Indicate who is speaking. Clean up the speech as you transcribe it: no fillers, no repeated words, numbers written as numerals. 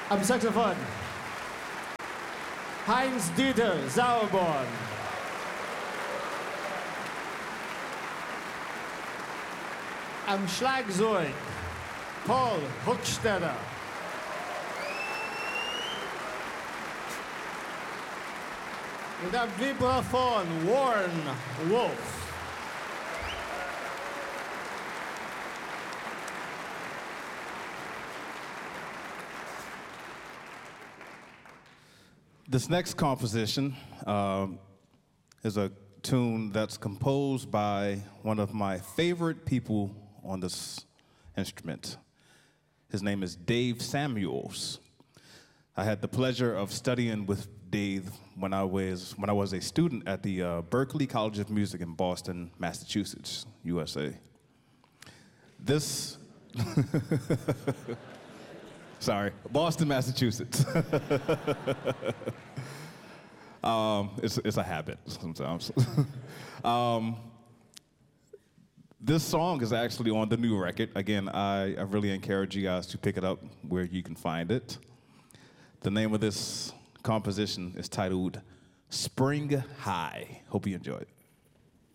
Speaker 1: Am Saxophon, Heinz-Dieter Sauerborn. Am Schlagzeug, Paul Hochstetter. Und am Vibraphon, Warren Wolf.
Speaker 2: This next composition is a tune that's composed by one of my favorite people on this instrument. His name is Dave Samuels. I had the pleasure of studying with Dave when I was a student at the Berklee College of Music in Boston, Massachusetts, USA. This, sorry, Boston, Massachusetts. It's a habit sometimes. This song is actually on the new record. Again, I really encourage you guys to pick it up where you can find it. The name of this composition is titled Spring High. Hope you enjoy it.